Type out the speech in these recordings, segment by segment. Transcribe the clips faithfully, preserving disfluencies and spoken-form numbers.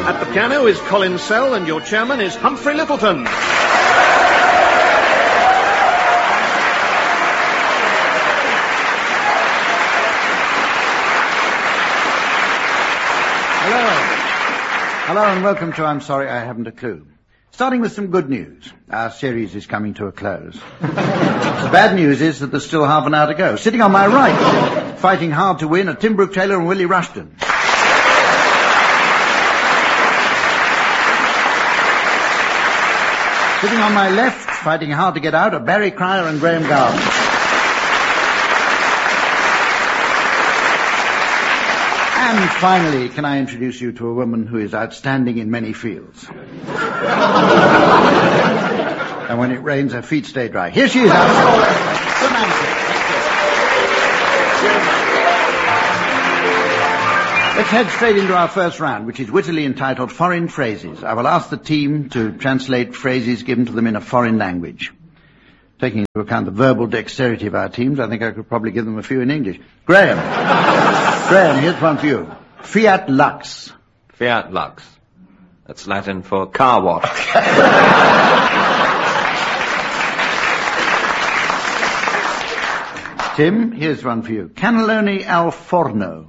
At the piano is Colin Sell, and your chairman is Humphrey Littleton. Hello and welcome to I'm Sorry I Haven't a Clue. Starting with some good news. Our series is coming to a close. The bad news is that there's still half an hour to go. Sitting on my right, fighting hard to win, are Tim Brooke-Taylor and Willie Rushton. Sitting on my left, fighting hard to get out, are Barry Cryer and Graham Garden. And finally, can I introduce you to a woman who is outstanding in many fields. And when it rains, her feet stay dry. Here she is, Good Nancy. Let's head straight into our first round, which is wittily entitled Foreign Phrases. I will ask the team to translate phrases given to them in a foreign language. Taking into account the verbal dexterity of our teams, I think I could probably give them a few in English. Graham. Graham, here's one for you. Fiat Lux. Fiat Lux. That's Latin for car wash. Tim, here's one for you. Cannelloni al forno.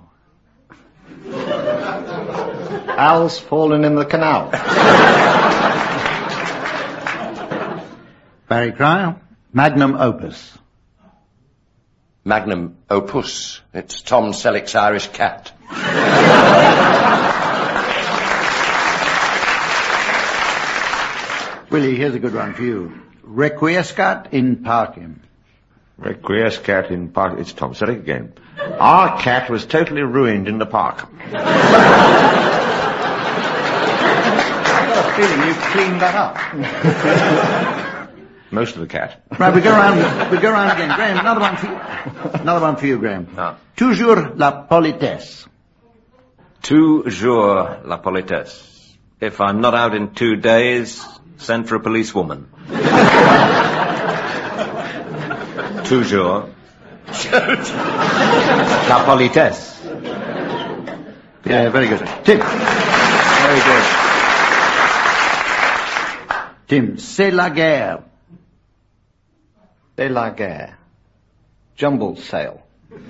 Al's fallen in the canal. Barry Cryer. Magnum opus. Magnum opus. It's Tom Selleck's Irish cat. Willie, here's a good one for you. Requiescat in parcem. Requiescat in park. It's Tom Selleck again. Our cat was totally ruined in the park. I got a feeling you've cleaned that up. Most of the cat. Right, we go around, we go around again. Graham, another one for you. Another one for you, Graham. Ah. Toujours la politesse. Toujours la politesse. If I'm not out in two days, send for a policewoman. Toujours la politesse. Yeah, very good. Tim. Very good. Tim, c'est la guerre. De la guerre. Jumble sale.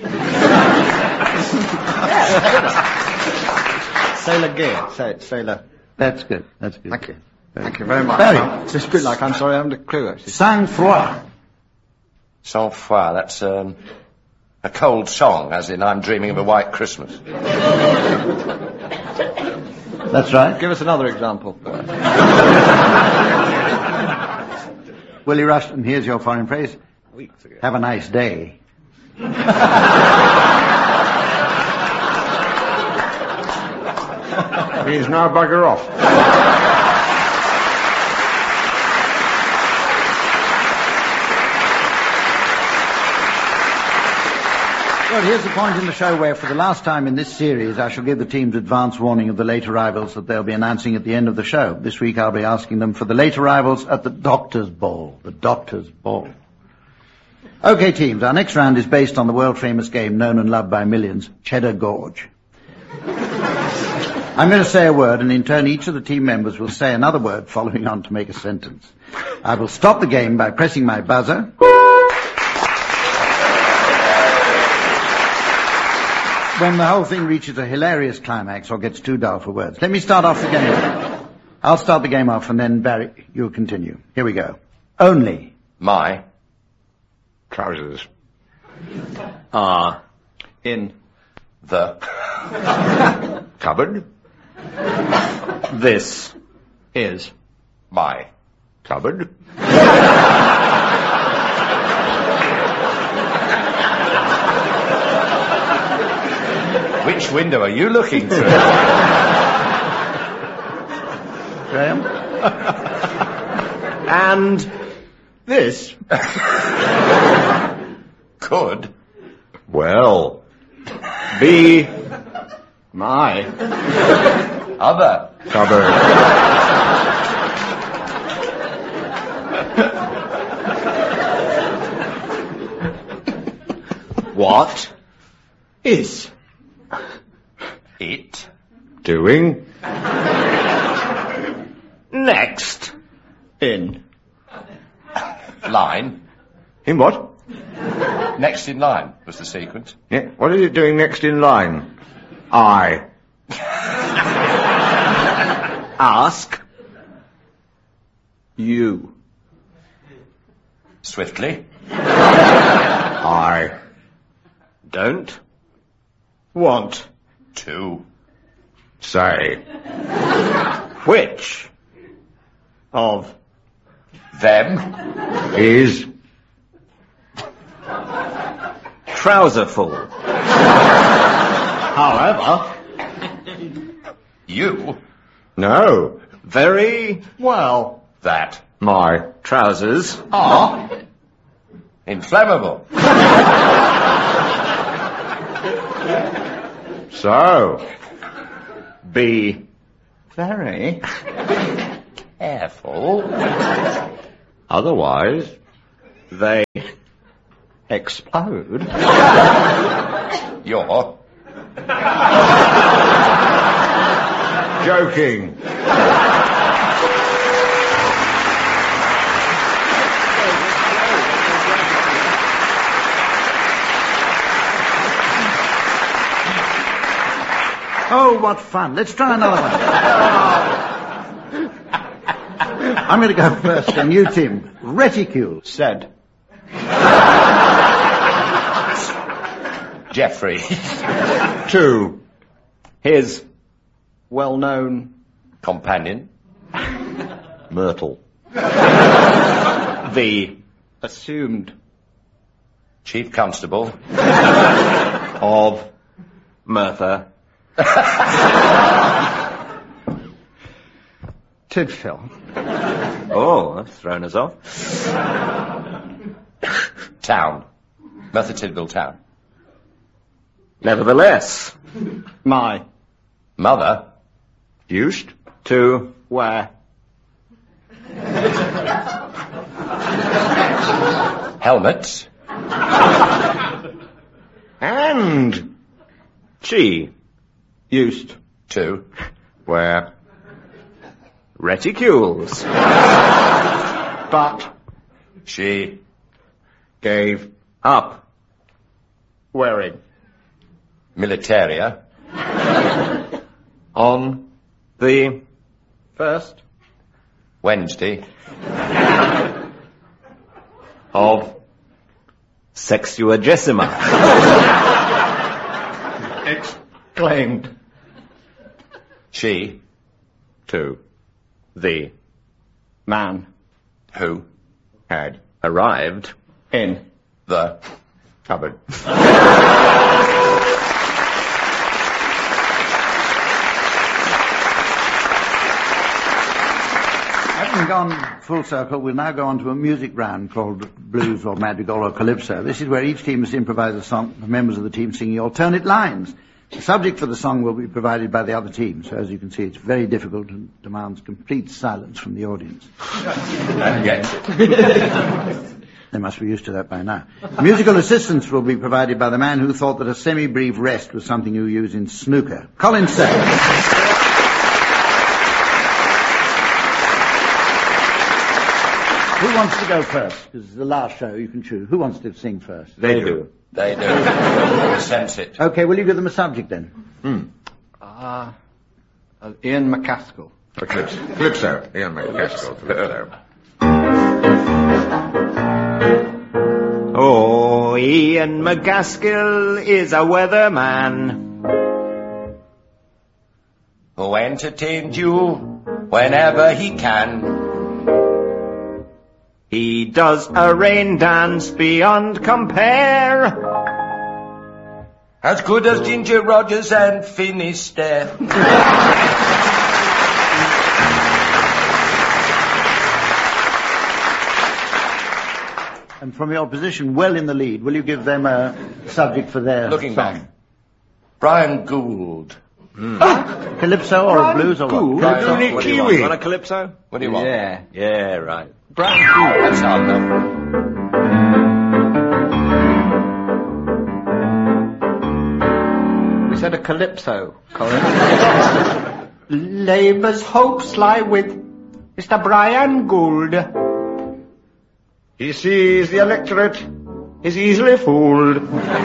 Sailor gear. Say, sailor. That's good. That's good. Thank you. Thank you very much. Barry. It's just a bit like I'm sorry I haven't a clue, actually. Sang-froid. Sang-froid. That's um, a cold song, as in I'm dreaming of a white Christmas. That's right. Give us another example. Willie Rushton, here's your foreign phrase. Weeks ago. Have a nice day. Means now bugger off. Well, here's the point in the show where, for the last time in this series, I shall give the teams advance warning of the late arrivals that they'll be announcing at the end of the show. This week I'll be asking them for the late arrivals at the Doctor's Ball. The Doctor's Ball. Okay, teams, our next round is based on the world-famous game known and loved by millions, Cheddar Gorge. I'm going to say a word, and in turn each of the team members will say another word following on to make a sentence. I will stop the game by pressing my buzzer. When the whole thing reaches a hilarious climax or gets too dull for words. Let me start off the game. I'll start the game off, and then, Barry, you'll continue. Here we go. Only. My. Trousers. Ah. In. The. Cupboard. This. Is. My. Cupboard. Which window are you looking through? Graham? And this. Could. Well. Be. My. Other. Cupboard. What is it Doing. Next. In. Line. In what? Next in line was the sequence. Yeah. What is it doing next in line? I. Ask. You. Swiftly. I. Don't. Want. Two. Say. Which? Of. Them. Is. Trouserful. However. You. No. Very Well. That. My. trousers. Are. Inflammable. So. Be Very. Careful. Otherwise. they Explode. You're. Joking. Oh, what fun. Let's try another one. I'm going to go first, then you, Tim. Reticule. Said. Jeffrey. Two. his Well-known. Companion. Myrtle. the Assumed. Chief Constable. of Merthyr Tidfill. Oh, that's thrown us off. Town. Merthyr Tydfil Town. Nevertheless, My. Mother. Used. to Where. Helmets. And. she Used. To. Where. reticules But. She. Gave. up Wearing. Militaria. on the First. Wednesday. of sexuagesima Exclaimed. She. to the Man. Who. Had. arrived In. The. Cupboard. Having gone full circle, we'll now go on to a music round called Blues or Madrigal or Calypso. This is where each team must improvise a song, the members of the team singing alternate lines. The subject for the song will be provided by the other team, so as you can see, it's very difficult and demands complete silence from the audience. Yes. They must be used to that by now. Musical assistance will be provided by the man who thought that a semi-brief rest was something you use in snooker. Colin Say. Who wants to go first? Because it's the last show, you can choose. Who wants to sing first? they do They do. Sense it. Okay, will you give them a subject then? Uh, uh, Ian McCaskill. Calypso. Calypso. Ian McCaskill. Calypso. Oh, Ian McGaskill is a weatherman Who entertained you whenever he can. He does a rain dance beyond compare. As good as Ginger Rogers and Finisterre. And from your position well in the lead, will you give them a subject for their Looking song? back. Brian Gould. Calypso or a blues or what? Brian Calypso? Gould. What do you want? You want a calypso? What do you want? Yeah. Yeah, right. Brand new. That's hard enough. We said a calypso, Colin. Labour's hopes lie with Mister Brian Gould. He sees the electorate is easily fooled.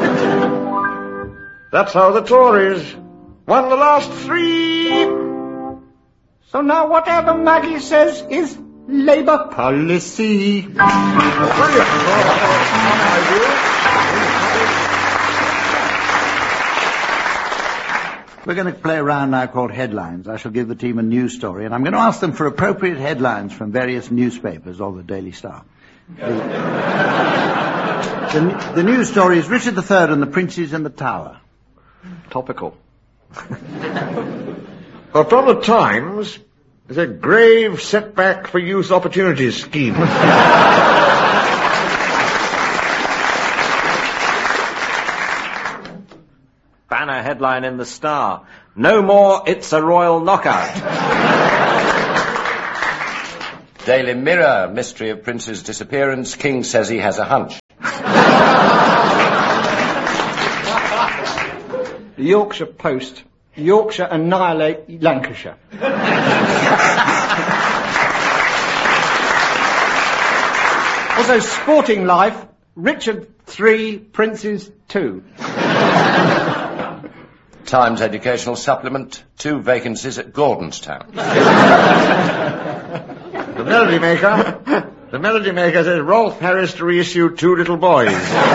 That's how the Tories won the last three. So now whatever Maggie says is Labour policy. We're going to play a round now called Headlines. I shall give the team a news story, and I'm going to ask them for appropriate headlines from various newspapers or the Daily Star. The, the, the news story is Richard the Third and the Princes in the Tower. Topical. Well, from the Times, there's a grave setback for youth opportunities scheme. Banner headline in the Star. No more It's a Royal Knockout. Daily Mirror, mystery of Prince's disappearance. King says he has a hunch. The Yorkshire Post. Yorkshire annihilate Lancashire. Also, Sporting Life. Richard Three, Princes Two. Times Educational Supplement. Two vacancies at Gordonstown. The Melody Maker. The Melody Maker says Rolf Harris to reissue Two Little Boys.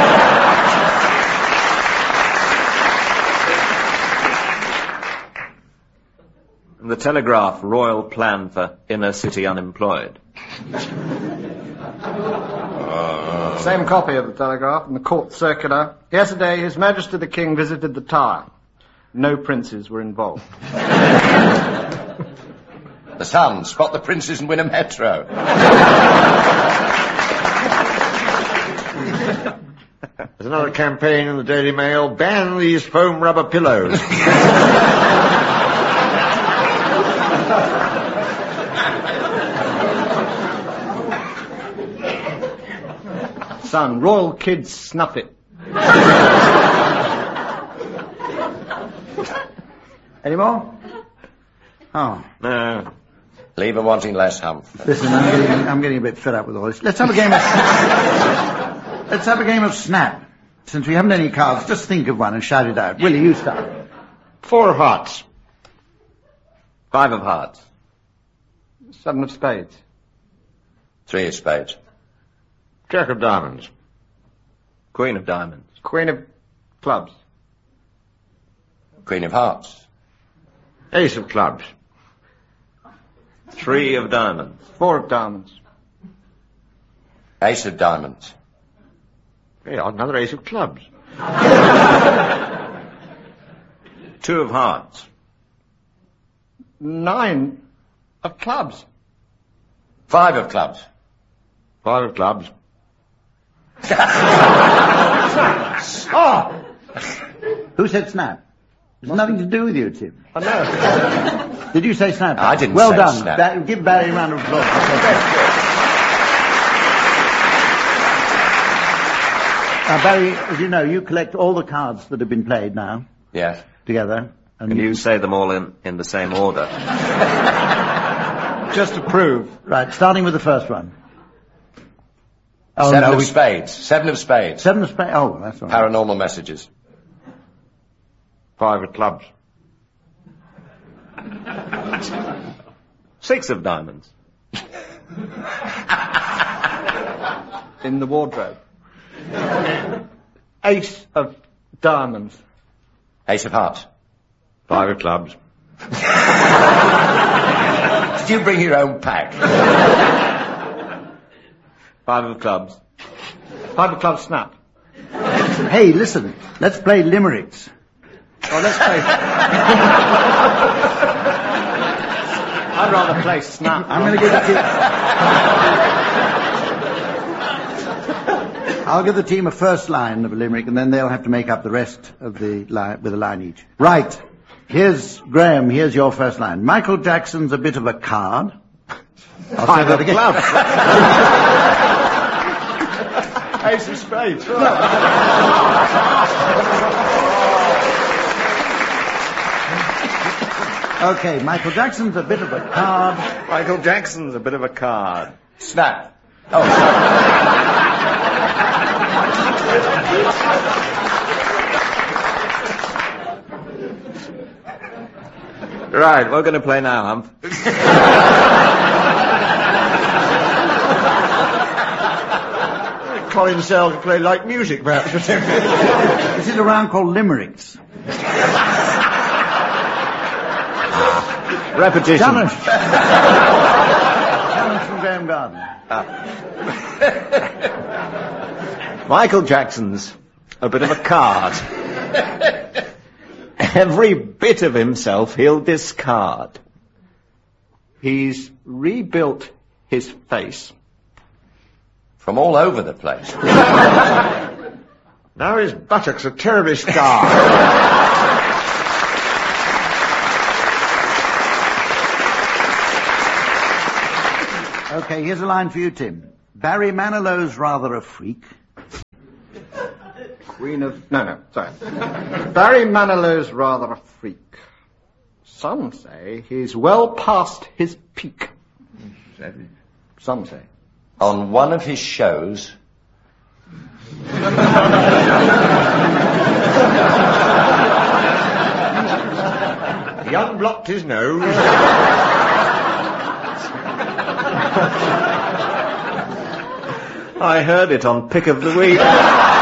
The Telegraph, royal plan for inner city unemployed. Uh, Same copy of the Telegraph and the court circular. Yesterday, His Majesty the King visited the Tower. No princes were involved. The Sun, spot the princes and win a metro. There's another campaign in the Daily Mail. Ban these foam rubber pillows. Son, royal kids snuff it. Any more? Oh. No. Leave her wanting less humph. Listen, I'm getting, I'm getting a bit fed up with all this. Let's have a game of... Let's have a game of Snap. Since we haven't any cards, just think of one and shout it out. Willie, you start. Four of hearts. Five of hearts. Seven of spades. Three of spades. Jack of diamonds. Queen of diamonds. Queen of clubs. Queen of hearts. Ace of clubs. Three of diamonds. Four of diamonds. Ace of diamonds. Hey, another ace of clubs. Two of hearts. Nine of clubs. Five of clubs. Five of clubs. Oh! Who said Snap? It's nothing to do with you, Tim. I know. Did you say Snap? I didn't well say done. Snap. That, give Barry a round of applause. Now, Barry, as you know, you collect all the cards that have been played now. Yes. Together. And Can you say them all in, in the same order? Just to prove. Right, starting with the first one. Oh, Seven no, of we... spades. Seven of spades. Seven of spades. Oh, that's all right. Paranormal messages. Five of clubs. Six of diamonds. In the wardrobe. Ace of diamonds. Ace of hearts. Five of clubs. Did you bring your own pack? Five of clubs. Five of clubs snap. Hey, listen, let's play limericks. Oh, let's play. I'd rather play snap. I'm going to give the team... I'll give the team a first line of a limerick, and then they'll have to make up the rest of the line with a line each. Right. Here's, Graham, here's your first line. Michael Jackson's a bit of a card. I'll say that again. Ace of spades. Okay, Michael Jackson's a bit of a card. Michael Jackson's a bit of a card. Snap. Oh, sorry. Right, we're going to play now, Hump. Colin Sell could play light music, perhaps. This is a round called Limericks. Repetition. Challenge. Challenge from Graham Garden. Michael Jackson's a bit of a card. Every bit of himself he'll discard. He's rebuilt his face. From all over the place. Now his buttocks are terribly scarred. Okay, here's a line for you, Tim. Barry Manilow's rather a freak. Queen of... No, no, sorry. Barry Manilow's rather a freak. Some say he's well past his peak. Some say. On one of his shows... He unblocked his nose. I heard it on Pick of the Week.